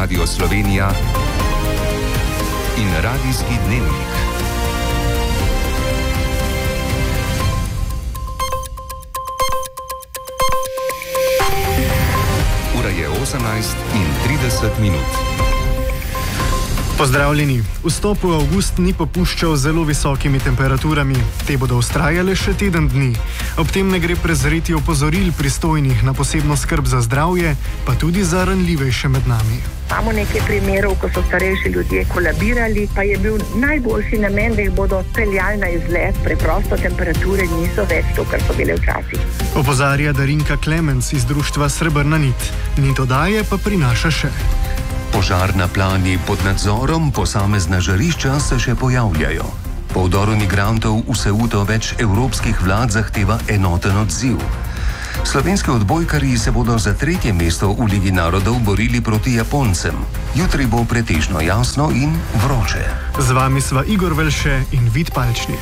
Radio Slovenija in Radijski dnevnik. Ura je 18:30. Pozdravljeni. Vstop v avgust ni popuščal z zelo visokimi temperaturami. Te bodo vztrajale še teden dni. Ob tem ne gre prezreti opozoril pristojnih na posebno skrb za zdravje, pa tudi za ranljivejše med nami. Imamo nekaj primerov, ko so starejši ljudje kolabirali, pa je bil najboljši namen, da jih bodo peljali na izlet. Preprosto temperature niso več to, kar so bile včasih. Opozarja Darinka Klemenc iz društva Srebrna nit. Nit oddaje pa prinaša še. Požar na Plani pod nadzorom, posamezna žarišča se še pojavljajo. Po vdoru migrantov v Ceuto več evropskih vlad zahteva enoten odziv. Slovenski odbojkarji se bodo za 3. mesto v Ligi narodov borili proti Japoncem. Jutri bo pretežno jasno in vroče. Z vami sva Igor Velše in Vid Palčnik.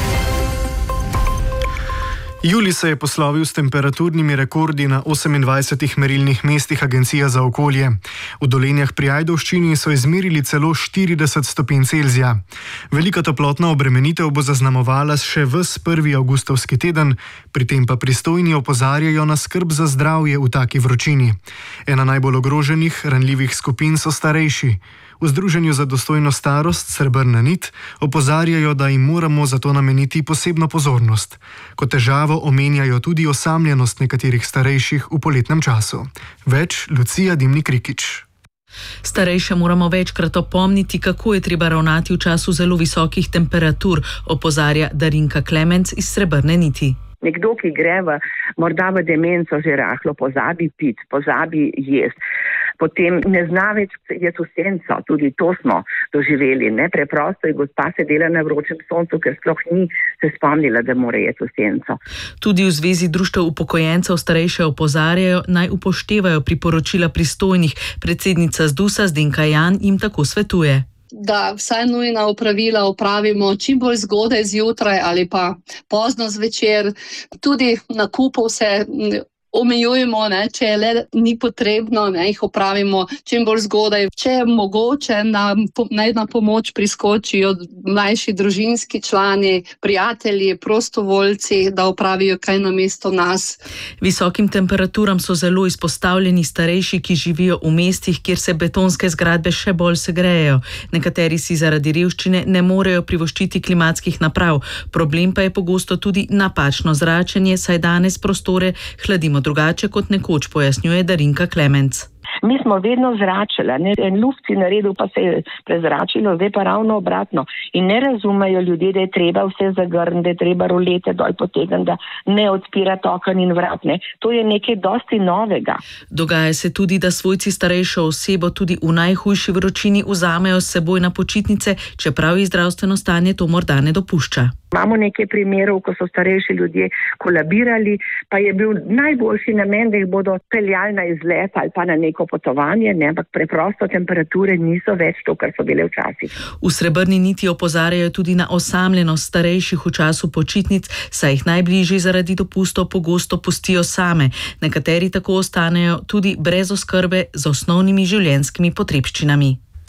Julij se je poslovil s temperaturnimi rekordi na 28 merilnih mestih Agencije za okolje. V Dolenjah pri Ajdovščini so izmerili celo 40 stopinj Celzija. Velika toplotna obremenitev bo zaznamovala še ves 1. avgustovski teden, pri tem pa pristojni opozarjajo na skrb za zdravje v taki vročini. Ena najbolj ogroženih, ranljivih skupin so starejši. V Združenju za dostojno starost Srebrna nit opozarjajo, da jim moramo zato nameniti posebno pozornost. Kot težavo omenjajo tudi osamljenost nekaterih starejših v poletnem času. Več Lucija Dimnik Rikič. Starejše moramo večkrat opomniti, kako je treba ravnati v času zelo visokih temperatur, opozarja Darinka Klemenc iz Srebrne niti. Nekdo, ki gre morda v demenco, že rahlo pozabi piti, pozabi jesti. Potem ne zna več jesti v senco, tudi to smo doživeli. Preprosto je gospa sedela na vročem soncu, ker sploh ni se spomnila, da mora jesti v senco. Tudi v Zvezi društev upokojencev starejše opozarjajo, naj upoštevajo priporočila pristojnih. Predsednica ZDUS-a Zdenka Jan jim tako svetuje. Da vsaj nujna opravila opravimo čim bolj zgodaj zjutraj ali pa pozno zvečer. Tudi nakupov se omejujemo, če le ni potrebno, jih opravimo čim bolj zgodaj. Če je mogoče, naj na pomoč priskočijo mlajši družinski člani, prijatelji, prostovoljci, da opravijo kaj namesto nas. Visokim temperaturam so zelo izpostavljeni starejši, ki živijo v mestih, kjer se betonske zgradbe še bolj segrejejo. Nekateri si zaradi revščine ne morejo privoščiti klimatskih naprav. Problem pa je pogosto tudi napačno zračenje, saj danes prostore hladimo drugače kot nekoč, pojasnjuje Darinka Klemenc. Mi smo vedno zračili, en luft si naredil, pa se je prezračilo, zdaj pa ravno obratno. In ne razumejo ljudje, da je treba vse zagrniti, da je treba rolete dol potegniti, da ne odpirati oken in vrat. To je nekaj dosti novega. Dogaja se tudi, da svojci starejšo osebo tudi v najhujši vročini vzamejo s seboj na počitnice, čeprav ji zdravstveno stanje to morda ne dopušča. Imamo nekaj primerov, ko so starejši ljudje kolabirali, pa je bil najboljši namen, da jih bodo peljali na izlet ali pa na neko potovanje, ampak preprosto temperature niso več to, kar so bile včasih. V Srebrni niti opozarjajo tudi na osamljenost starejših v času počitnic, saj jih najbližji zaradi dopustov pogosto pustijo same. Nekateri tako ostanejo tudi brez oskrbe z osnovnimi življenjskimi potrebščinami.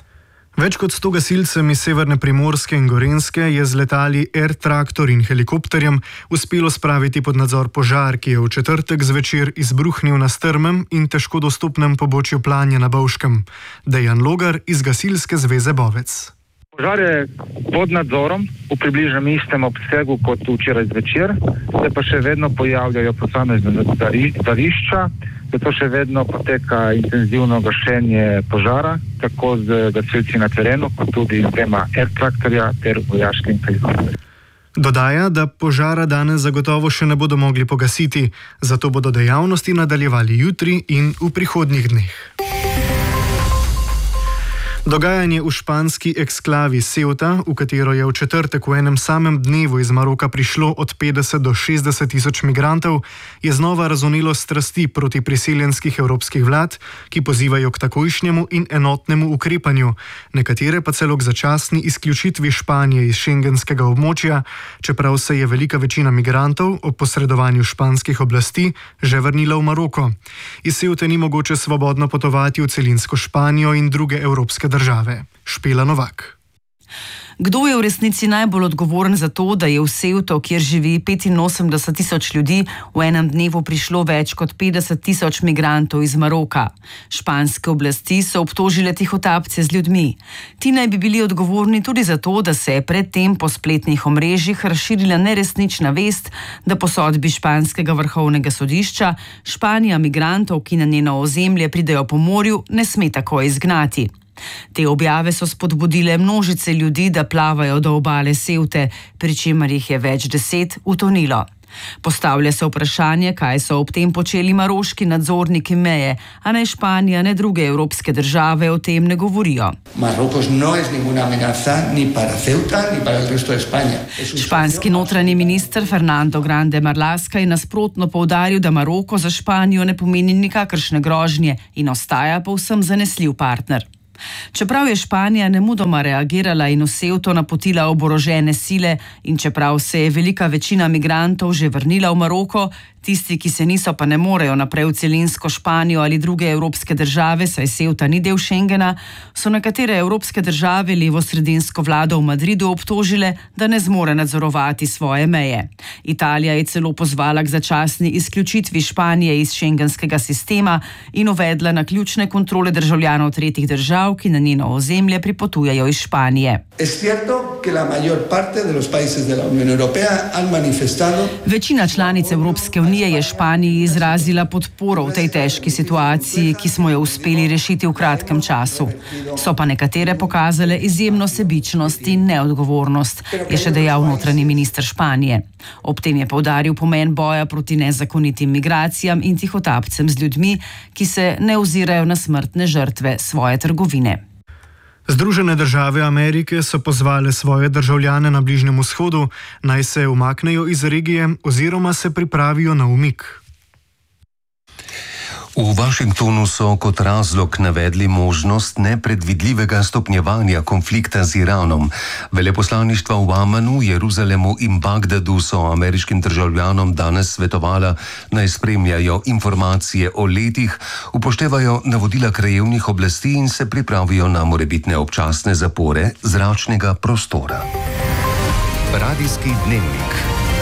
Več kot 100 gasilcem iz severne Primorske in Gorenjske je z letali Air Traktor in helikopterjem uspelo spraviti pod nadzor požar, ki je v četrtek zvečer izbruhnil na strmem in težko dostopnem pobočju Planje na Bovškem. Dejan Logar iz Gasilske zveze Bovec. Požar je pod nadzorom v približno istem obsegu kot včeraj zvečer, se pa še vedno pojavljajo posamezne žarišča, zato še vedno poteka intenzivno gašenje požara, tako z gasilci na terenu, kot tudi z 2 Air Traktorja ter vojaškim helikopterjem. Dodaja, da požara danes zagotovo še ne bodo mogli pogasiti, zato bodo dejavnosti nadaljevali jutri in v prihodnjih dneh. Dogajanje v španski eksklavi Ceuta, v katero je v četrtek v enem samem dnevu iz Maroka prišlo od 50 do 60 tisoč migrantov, je znova razvnelo strasti proti priseljenskih evropskih vlad, ki pozivajo k takojšnjemu in enotnemu ukrepanju, nekatere pa celo k začasni izključitvi Španije iz šengenskega območja, čeprav se je velika večina migrantov ob posredovanju španskih oblasti že vrnila v Maroko. Iz Ceute ni mogoče svobodno potovati v celinsko Španijo in druge evropske države. Špela Novak. Kdo je v resnici najbolj odgovoren za to, da je v Ceuto, kjer živi 85 tisoč ljudi, v enem dnevu prišlo več kot 50 tisoč migrantov iz Maroka? Španske oblasti so obtožile tihotapce z ljudmi. Ti naj bi bili odgovorni tudi za to, da se je predtem po spletnih omrežjih razširila neresnična vest, da po sodbi španskega vrhovnega sodišča Španija migrantov, ki na njeno ozemlje pridejo po morju, ne sme tako izgnati. Te objave so spodbudile množice ljudi, da plavajo do obale Ceute, pri čemer jih je več 10 utonilo. Postavlja se vprašanje, kaj so ob tem počeli maroški nadzorniki meje, a ne Španija, ne druge evropske države o tem ne govorijo. Španski notranji minister Fernando Grande Marlaska je nasprotno poudaril, da Maroko za Španijo ne pomeni nikakršne grožnje in ostaja povsem zanesljiv partner. Čeprav je Španija nemudoma reagirala in v Ceuto napotila oborožene sile in čeprav se je velika večina migrantov že vrnila v Maroko, tisti, ki se niso, pa ne morejo naprej v celinsko Španijo ali druge evropske države, saj Ceuta ni del Schengena, so nekatere evropske države levo-sredinsko vlado v Madridu obtožile, da ne zmore nadzorovati svoje meje. Italija je celo pozvala k začasni izključitvi Španije iz šengenskega sistema in uvedla naključne kontrole državljanov tretjih držav, ki na njeno ozemlje pripotujejo iz Španije. Večina članic Evropske unije je Španiji izrazila podporo v tej težki situaciji, ki smo jo uspeli rešiti v kratkem času. So pa nekatere pokazale izjemno sebičnost in neodgovornost, je še dejal notranji minister Španije. Ob tem je poudaril pomen boja proti nezakonitim migracijam in tihotapcem z ljudmi, ki se ne ozirajo na smrtne žrtve svoje trgovine. Združene države Amerike so pozvale svoje državljane na Bližnjem vzhodu, naj se umaknejo iz regije oziroma se pripravijo na umik. V Washingtonu so kot razlog navedli možnost nepredvidljivega stopnjevanja konflikta z Iranom. Veleposlaništva v Amanu, Jeruzalemu in Bagdadu so ameriškim državljanom danes svetovala, naj spremljajo informacije o letih, upoštevajo navodila krajevnih oblasti in se pripravijo na morebitne občasne zapore zračnega prostora. Radijski dnevnik.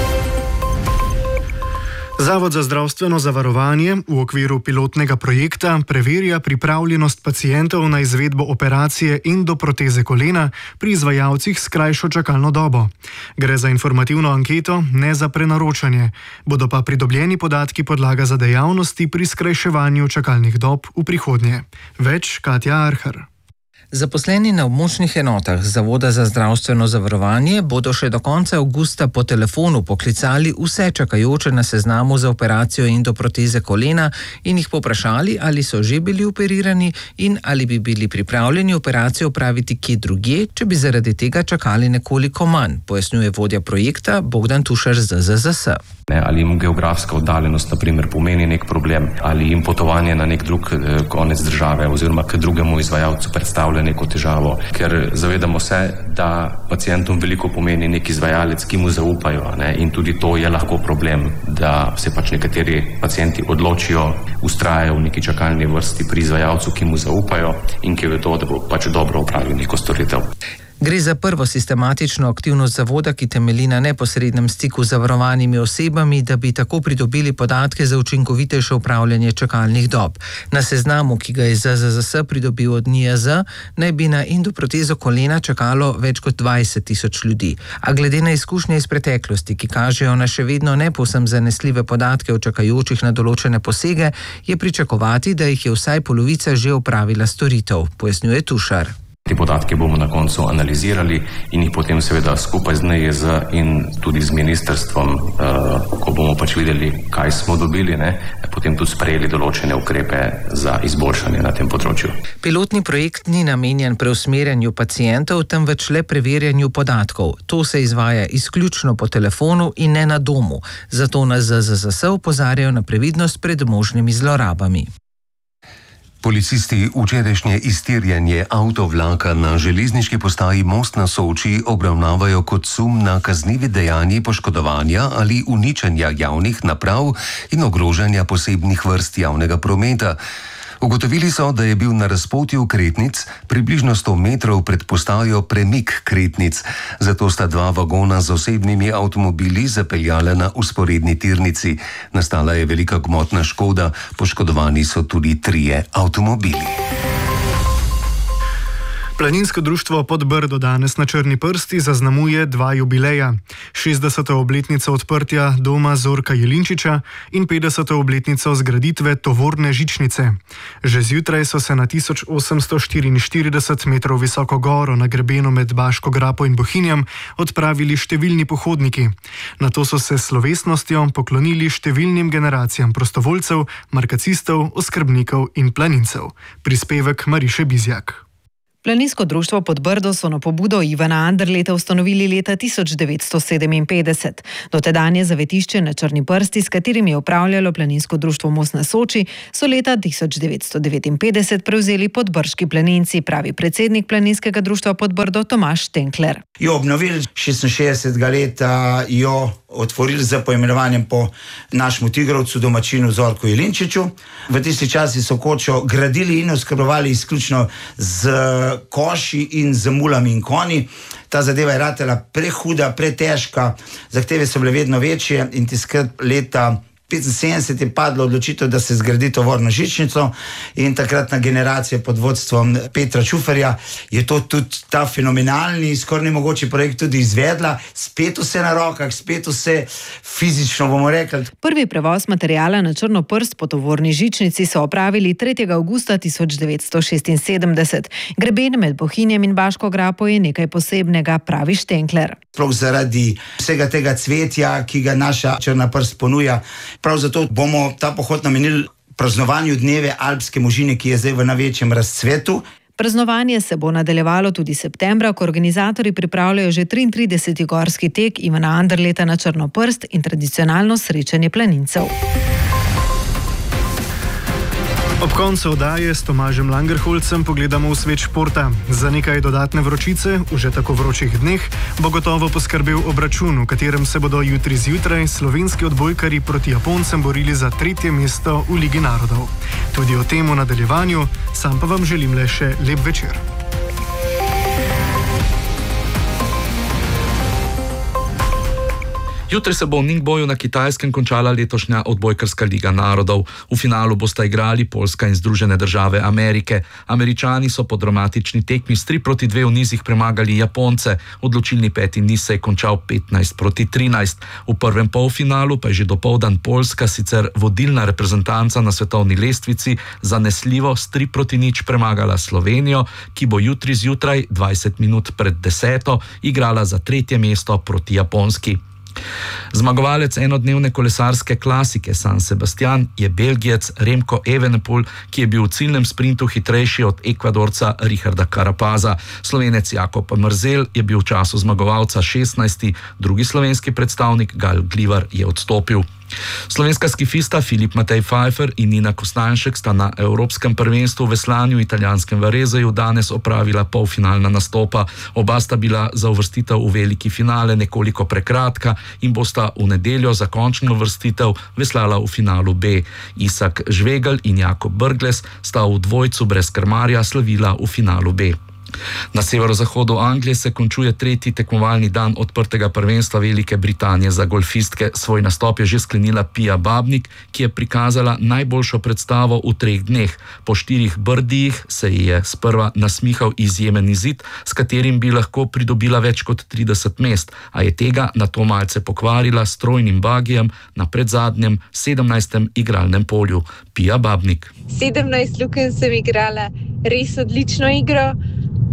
Zavod za zdravstveno zavarovanje v okviru pilotnega projekta preverja pripravljenost pacientov na izvedbo operacije endoproteze kolena pri izvajalcih s krajšo čakalno dobo. Gre za informativno anketo, ne za prenaročanje. Bodo pa pridobljeni podatki podlaga za dejavnosti pri skrajševanju čakalnih dob v prihodnje. Več Katja Arhar. Zaposleni na območnih enotah Zavoda za zdravstveno zavarovanje bodo še do konca avgusta po telefonu poklicali vse čakajoče na seznamu za operacijo endoproteze kolena in jih poprašali, ali so že bili operirani in ali bi bili pripravljeni operacijo opraviti kje drugje, če bi zaradi tega čakali nekoliko manj, pojasnjuje vodja projekta Bogdan Tušar z ZZZS. Ali jim geografska oddaljenost na primer pomeni nek problem, ali jim potovanje na nek drug konec države oziroma k drugemu izvajalcu predstavlja neko težavo, ker zavedamo se, da pacientom veliko pomeni nek izvajalec, ki mu zaupajo, in tudi to je lahko problem, da se pač nekateri pacienti odločijo, ustrajajo v neki čakalni vrsti pri izvajalcu, ki mu zaupajo in ki vedo, da bo pač dobro opravil neko storitev. Gre za prvo sistematično aktivnost zavoda, ki temelji na neposrednem stiku z zavarovanimi osebami, da bi tako pridobili podatke za učinkovitejše upravljanje čakalnih dob. Na seznamu, ki ga je ZZZS pridobil od NIJZ, naj bi na endoprotezo kolena čakalo več kot 20 tisoč ljudi. A glede na izkušnje iz preteklosti, ki kažejo na še vedno ne povsem zanesljive podatke o čakajočih na določene posege, je pričakovati, da jih je vsaj polovica že opravila storitev, pojasnjuje Tušar. Te podatke bomo na koncu analizirali in jih potem seveda skupaj z NIJZ in tudi z ministrstvom, ko bomo pač videli, kaj smo dobili, potem tudi sprejeli določene ukrepe za izboljšanje na tem področju. Pilotni projekt ni namenjen preusmerjanju pacientov, temveč le preverjanju podatkov. To se izvaja izključno po telefonu in ne na domu. Zato nas ZZZS opozarjajo na previdnost pred možnimi zlorabami. Policisti včerajšnje iztirjanje avtovlaka na železniški postaji Most na Soči obravnavajo kot sum na kaznivi dejanji poškodovanja ali uničenja javnih naprav in ogrožanja posebnih vrst javnega prometa. Ugotovili so, da je bil na razpotju Kretnic približno 100 metrov pred postajo premik Kretnic, zato sta 2 vagona z osebnimi avtomobili zapeljala na vzporedni tirnici. Nastala je velika gmotna škoda, poškodovani so tudi 3 avtomobili. Planinsko društvo Podbrdo danes na Črni prsti zaznamuje 2 jubileja. 60. obletnico odprtja doma Zorka Jelinčiča in 50. obletnico zgraditve tovorne žičnice. Že zjutraj so se na 1844 metrov visoko goro na grebenu med Baško grapo in Bohinjem odpravili številni pohodniki. Nato so se s slovesnostjo poklonili številnim generacijam prostovoljcev, markacistov, oskrbnikov in planincev. Prispevek Mariše Bizjak. Planinsko društvo Podbrdo so na pobudo Ivana Anderleta ustanovili leta 1957. Dotedanje zavetišče na Črni prsti, s katerim je upravljalo planinsko društvo Most na Soči, so leta 1959 prevzeli podbrški planinci, pravi predsednik planinskega društva Podbrdo Tomaž Tenkler. Jo obnovili 66. leta, jo otvorili z poimenovanjem po našemu tigrovcu, domačinu Zorku Jelinčiču. V tisti časi so kočo gradili in oskrbovali izključno z koši in z mulami in konji. Ta zadeva je ratela prehuda, pretežka, zahteve so bile vedno večje in tiskrat leta 1975 je padlo odločitev, da se zgradi tovorno žičnico in takratna generacija pod vodstvom Petra Čuferja je to tudi ta fenomenalni, skoraj nemogoči projekt tudi izvedla. Spet vse na rokah, spet vse fizično, bomo rekli. Prvi prevoz materijala na Črno prst po tovorni žičnici so opravili 3. avgusta 1976. Greben med Bohinjem in Baško grapo je nekaj posebnega, pravi Štenkler. Sploh zaradi vsega tega cvetja, ki ga naša Črna prst ponuja. Prav zato bomo ta pohod namenili praznovanju dneve alpske možine, ki je zdaj v največjem razcvetu. Praznovanje se bo nadaljevalo tudi septembra, ko organizatorji pripravljajo že 33. gorski tek Ivana Anderleta na Črno prst in tradicionalno srečanje planincev. Ob koncu oddaje s Tomažem Langerholcem pogledamo v svet športa. Za nekaj dodatne vročice, v že tako vročih dneh, bo gotovo poskrbel obračun, v katerem se bodo jutri zjutraj slovenski odbojkarji proti Japoncem borili za 3. mesto v Ligi narodov. Tudi o tem v nadaljevanju, sam pa vam želim le še lep večer. Jutri se bo v Ningboju na Kitajskem končala letošnja odbojkarska Liga narodov. V finalu bosta igrali Poljska in Združene države Amerike. Američani so po dramatični tekmi s 3-2 v nizih premagali Japonce. Odločilni 5. niz se je končal 15-13. V prvem polfinalu pa je že dopoldan Poljska, sicer vodilna reprezentanca na svetovni lestvici, zanesljivo s 3-0 premagala Slovenijo, ki bo jutri zjutraj 20 minut pred 10. igrala za 3. mesto proti Japonski. Zmagovalec enodnevne kolesarske klasike San Sebastian je Belgijec Remco Evenepoel, ki je bil v ciljnem sprintu hitrejši od Ekvadorca Richarda Carapaza. Slovenec Jakob Mrzel je bil v času zmagovalca 16. Drugi slovenski predstavnik Gal Glivar je odstopil. Slovenska skifista Filip Matej Pfeiffer in Nina Kostanjšek sta na Evropskem prvenstvu v veslanju v italijanskem Varezeju danes opravila polfinalna nastopa. Oba sta bila za uvrstitev v veliki finale nekoliko prekratka in bosta v nedeljo za končno uvrstitev veslala v finalu B. Isak Žvegelj in Jakob Brglez sta v dvojcu brez krmarja slavila v finalu B. Na severozahodu Anglije se končuje 3. tekmovalni dan odprtega prvenstva Velike Britanije za golfistke. Svoj nastop je že sklenila Pia Babnik, ki je prikazala najboljšo predstavo v 3 dneh. Po 4 birdijih se ji je sprva nasmihal izjemen izid, s katerim bi lahko pridobila več kot 30 mest, a je tega nato malce pokvarila s trojnim bagijem na predzadnjem 17. igralnem polju. Pia Babnik. 17 lukenj sem igrala res odlično igro.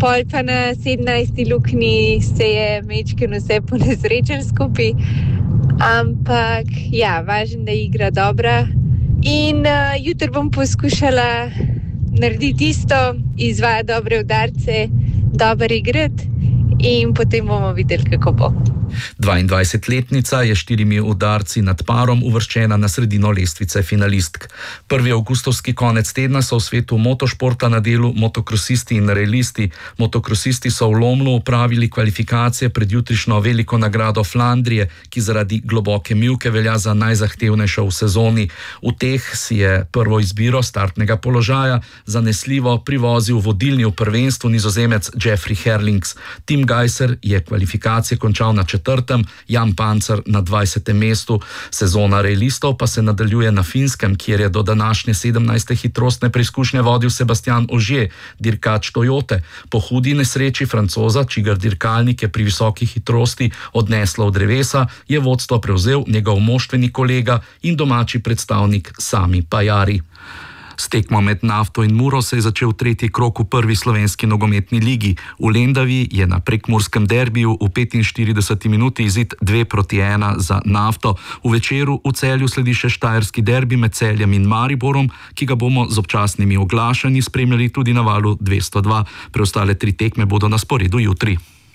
Pol pa na 17. luknji se je mečken vse ponesrečen skupaj. Ampak ja, važno, da igra dobra. In jutri bom poskušala narediti isto, izvajati dobre udarce, dobro igrati in potem bomo videli, kako bo. 22-letnica je 4 udarci nad parom uvrščena na sredino lestvice finalistk. 1. avgustovski konec tedna so v svetu motošporta na delu motokrosisti in reilisti. Motokrosisti so v Lomlu opravili kvalifikacije pred jutrišnjo veliko nagrado Flandrije, ki zaradi globoke mivke velja za najzahtevnejšo v sezoni. V teh si je prvo izbiro startnega položaja zanesljivo privozil vodilni v prvenstvu Nizozemec Jeffrey Herlings. Tim Gajser je kvalifikacije končal na 4., Jan Pancer na 20. mestu. Sezona reilistov pa se nadaljuje na Finskem, kjer je do današnje 17. hitrostne preizkušnje vodil Sebastian Ogier, dirkač Toyote. Po hudi nesreči Francoza, čigar dirkalnik je pri visoki hitrosti odneslo od drevesa, je vodstvo prevzel njegov moštveni kolega in domači predstavnik Sami Pajari. S tekmo med Nafto in Muro se je začel tretji krog v prvi slovenski nogometni ligi. V Lendavi je na prekmurskem derbiju v 45 minuti izid 2-1 za Nafto. V večeru v Celju sledi še štajerski derbi med Celjem in Mariborom, ki ga bomo z občasnimi oglašanji spremljali tudi na valu 202. Preostale 3 tekme bodo na sporedu jutri.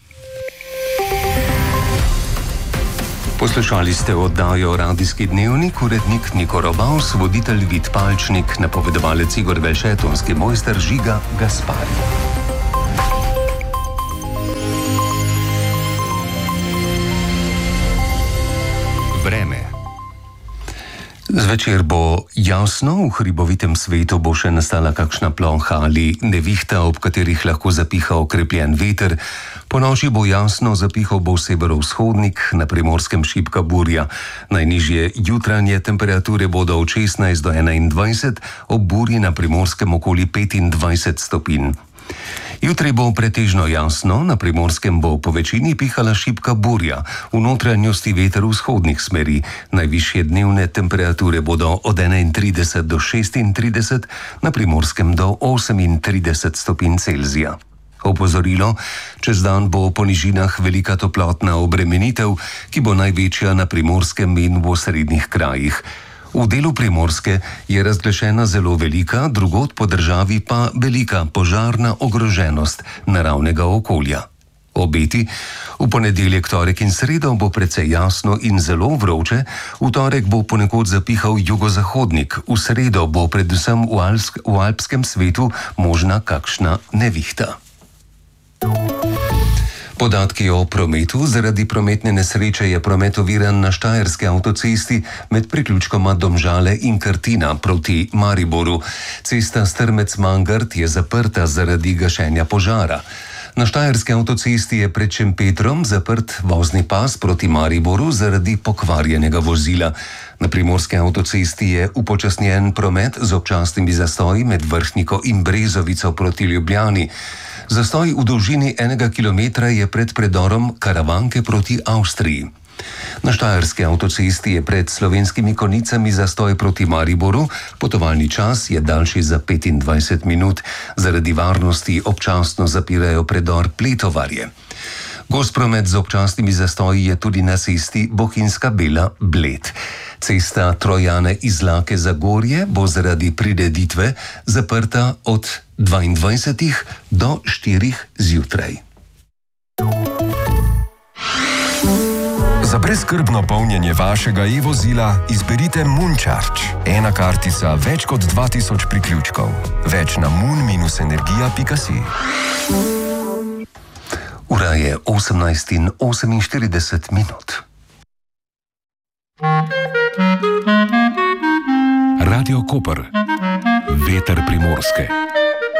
Poslušali ste oddajo Radijski dnevnik, urednik Niko Robaus, voditelj Vid Palčnik, napovedovalec Igor Velše, tonski mojster Žiga Gaspari. Vreme. Zvečer bo jasno, v hribovitem svetu bo še nastala kakšna ploha ali nevihta, ob katerih lahko zapiha okrepljen veter. Ponoči bo jasno, zapihal bo severovzhodnik, na Primorskem šibka burja. Najnižje jutranje temperature bodo od 16 do 21, ob burji na Primorskem okoli 25 stopinj. Jutri bo pretežno jasno, na Primorskem bo po večini pihala šibka burja, v notranjosti veter vzhodnih smeri. Najvišje dnevne temperature bodo od 31 do 36, na Primorskem do 38 stopinj Celzija. Opozorilo, čez dan bo po nižinah velika toplotna obremenitev, ki bo največja na Primorskem in v osrednjih krajih. V delu Primorske je razglašena zelo velika, drugod po državi pa velika požarna ogroženost naravnega okolja. Obeti: v ponedeljek, torek in sredo bo precej jasno in zelo vroče, v torek bo ponekod zapihal jugozahodnik, v sredo bo predvsem v alpskem svetu možna kakšna nevihta. Podatki o prometu. Zaradi prometne nesreče je promet oviran na štajerski avtocesti med priključkoma Domžale in Krtina proti Mariboru. Cesta Strmec-Mangart je zaprta zaradi gašenja požara. Na štajerski avtocesti je pred Šempetrom zaprt vozni pas proti Mariboru zaradi pokvarjenega vozila. Na primorski avtocesti je upočasnjen promet z občasnimi zastoji med Vrhniko in Brezovico proti Ljubljani. Zastoj v dolžini 1 kilometra je pred predorom Karavanke proti Avstriji. Na štajerski avtocesti je pred Slovenskimi Konicami zastoj proti Mariboru, potovalni čas je daljši za 25 minut. Zaradi varnosti občasno zapirajo predor Pletovarje. Gost promet z občasnimi zastoji je tudi na cesti Bohinjska Bela-Bled. Cesta Trojane-Izlake Zagorje bo zaradi prireditve zaprta od 22 do 4 zjutraj. Za brezskrbno polnjenje vašega e-vozila izberite Moon-Charge. Ena kartica, več kot 2000 priključkov. Več na moon-energija.si. Ura je 18:48 minut. Radio Koper. Veter Primorske.